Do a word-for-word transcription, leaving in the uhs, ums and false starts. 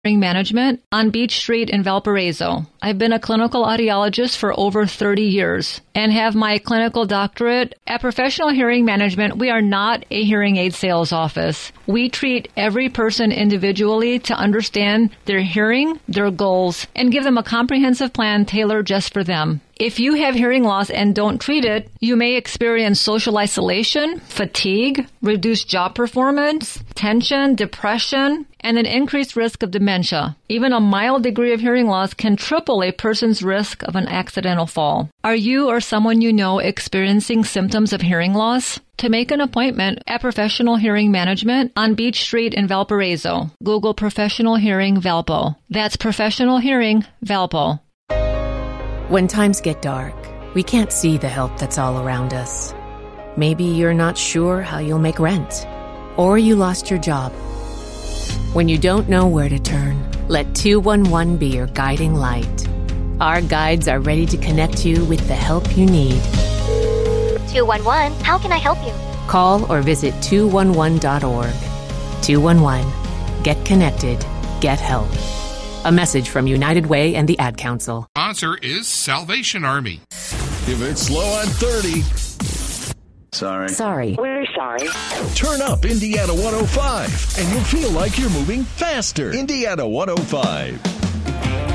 Hearing Management on Beach Street in Valparaiso. I've been a clinical audiologist for over thirty years and have my clinical doctorate. At Professional Hearing Management, we are not a hearing aid sales office. We treat every person individually to understand their hearing, their goals, and give them a comprehensive plan tailored just for them. If you have hearing loss and don't treat it, you may experience social isolation, fatigue, reduced job performance, tension, depression, and an increased risk of dementia. Even a mild degree of hearing loss can triple a person's risk of an accidental fall. Are you or someone you know experiencing symptoms of hearing loss? To make an appointment at Professional Hearing Management on Beach Street in Valparaiso, Google Professional Hearing Valpo. That's Professional Hearing Valpo. When times get dark, we can't see the help that's all around us. Maybe you're not sure how you'll make rent, or you lost your job. When you don't know where to turn, let two one one be your guiding light. Our guides are ready to connect you with the help you need. two one one, how can I help you? Call or visit two one one dot org. two one one. Get connected. Get help. A message from United Way and the Ad Council. Sponsor is Salvation Army. If it's slow on thirty, sorry. Sorry. We're sorry. Turn up Indiana one oh five, and you'll feel like you're moving faster. Indiana one oh five.